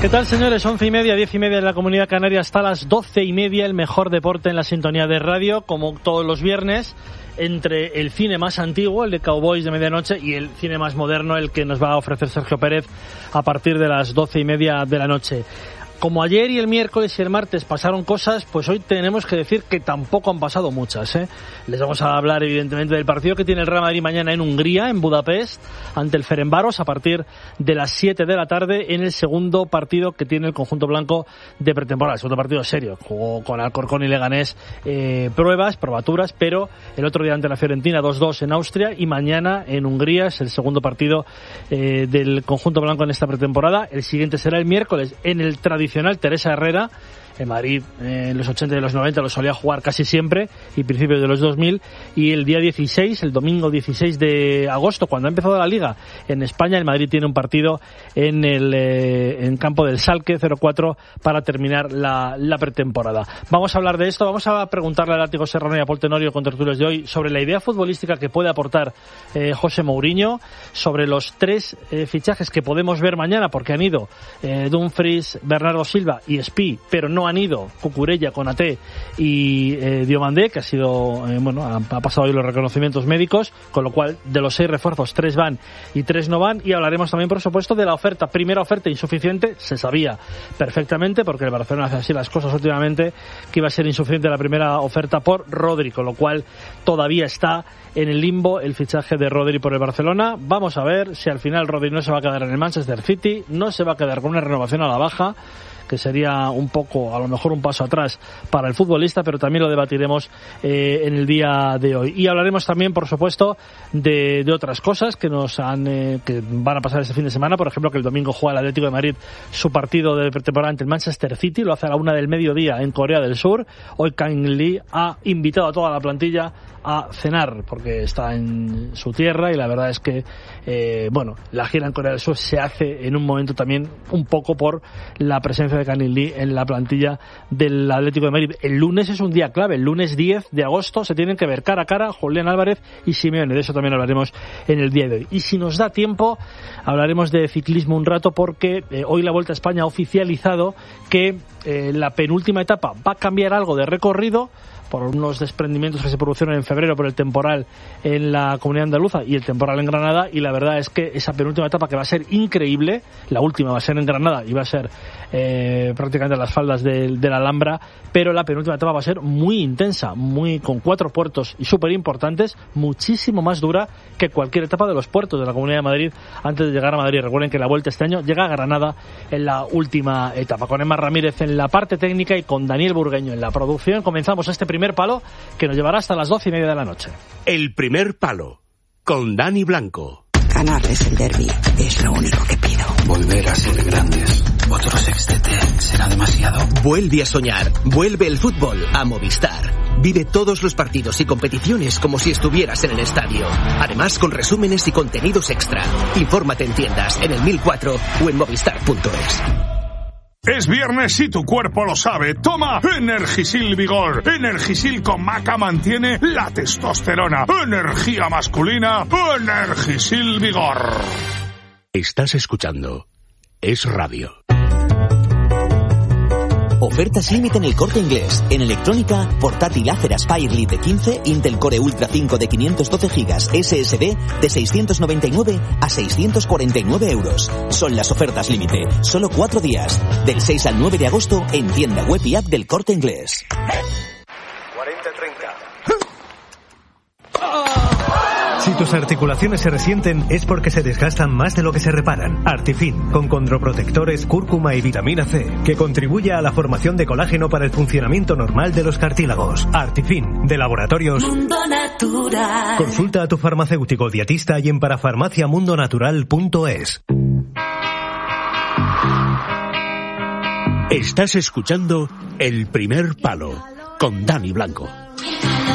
¿Qué tal, señores? 11:30, 10:30 en la Comunidad Canaria, hasta las 12:30, el mejor deporte en la sintonía de radio, como todos los viernes, entre el cine más antiguo, el de Cowboys de medianoche, y el cine más moderno, el que nos va a ofrecer Sergio Pérez a partir de las 12:30 de la noche. Como ayer y el miércoles y el martes pasaron cosas, pues hoy tenemos que decir que tampoco han pasado muchas, ¿eh? Les vamos a hablar, evidentemente, del partido que tiene el Real Madrid mañana en Hungría, en Budapest, ante el Ferencváros, a partir de las 7 de la tarde, en el segundo partido que tiene el conjunto blanco de pretemporada, el segundo partido serio. Jugó con Alcorcón y Leganés probaturas, pero el otro día ante la Fiorentina 2-2 en Austria, y mañana en Hungría es el segundo partido del conjunto blanco en esta pretemporada. El siguiente será el miércoles en el tradicional Teresa Herrera. En Madrid en los 80 y los 90 lo solía jugar casi siempre, y principios de los 2000, y el día 16, el domingo 16 de agosto, cuando ha empezado la Liga en España, el Madrid tiene un partido en campo del Schalke 04 para terminar la pretemporada. Vamos a hablar de esto, vamos a preguntarle a Látigo Serrano y a Paul Tenorio, con tertulios de hoy, sobre la idea futbolística que puede aportar José Mourinho, sobre los tres fichajes que podemos ver mañana, porque han ido Dumfries, Bernardo Silva y Spi, pero no han ido Cucurella, Konaté y Diomandé, que ha sido ha pasado hoy los reconocimientos médicos, con lo cual de los 6 refuerzos 3 van y 3 no van. Y hablaremos también, por supuesto, de la primera oferta insuficiente. Se sabía perfectamente, porque el Barcelona hace así las cosas últimamente, que iba a ser insuficiente la primera oferta por Rodri, con lo cual todavía está en el limbo el fichaje de Rodri por el Barcelona. Vamos a ver si al final Rodri no se va a quedar en el Manchester City, no se va a quedar con una renovación a la baja, que sería un poco, a lo mejor, un paso atrás para el futbolista, pero también lo debatiremos en el día de hoy. Y hablaremos también, por supuesto, de otras cosas que que van a pasar este fin de semana. Por ejemplo, que el domingo juega el Atlético de Madrid su partido de pretemporada ante el Manchester City, lo hace a la 1 del mediodía en Corea del Sur. Hoy Kang Lee ha invitado a toda la plantilla a cenar, porque está en su tierra, y la verdad es que la gira en Corea del Sur se hace en un momento también un poco por la presencia de Kang Lee en la plantilla del Atlético de Madrid. El lunes es un día clave, el lunes 10 de agosto se tienen que ver cara a cara Julián Álvarez y Simeone. De eso también hablaremos en el día de hoy. Y si nos da tiempo, hablaremos de ciclismo un rato, porque hoy la Vuelta a España ha oficializado que la penúltima etapa va a cambiar algo de recorrido por unos desprendimientos que se produjeron en febrero por el temporal en la Comunidad Andaluza y el temporal en Granada, y la verdad es que esa penúltima etapa, que va a ser increíble, la última va a ser en Granada y va a ser prácticamente a las faldas de la Alhambra, pero la penúltima etapa va a ser muy intensa, con 4 puertos y súper importantes, muchísimo más dura que cualquier etapa de los puertos de la Comunidad de Madrid antes de llegar a Madrid. Recuerden que la Vuelta este año llega a Granada en la última etapa, con Emma Ramírez en la parte técnica y con Daniel Burgueño en la producción. Comenzamos este primer palo, que nos llevará hasta las 12:30 de la noche. El primer palo, con Dani Blanco. Ganarles el derbi es lo único que pido. Volver a ser grandes. Otro sextete será demasiado. Vuelve a soñar. Vuelve el fútbol a Movistar. Vive todos los partidos y competiciones como si estuvieras en el estadio. Además, con resúmenes y contenidos extra. Infórmate en tiendas, en el 1004 o en movistar.es. Es viernes y tu cuerpo lo sabe. Toma Energisil Vigor. Energisil con maca mantiene la testosterona. Energía masculina. Energisil Vigor. Estás escuchando Es Radio. Ofertas límite en El Corte Inglés. En electrónica, portátil Acer Aspire Lite 15, Intel Core Ultra 5 de 512 GB SSD de 699 a 649 euros. Son las ofertas límite. Solo 4 días. Del 6 al 9 de agosto en tienda web y app del Corte Inglés. 40-30. Si tus articulaciones se resienten es porque se desgastan más de lo que se reparan. Artifin, con condroprotectores, cúrcuma y vitamina C, que contribuye a la formación de colágeno para el funcionamiento normal de los cartílagos. Artifin, de Laboratorios Mundo Natural. Consulta a tu farmacéutico dietista y en parafarmaciamundonatural.es. Estás escuchando El primer palo, con Dani Blanco.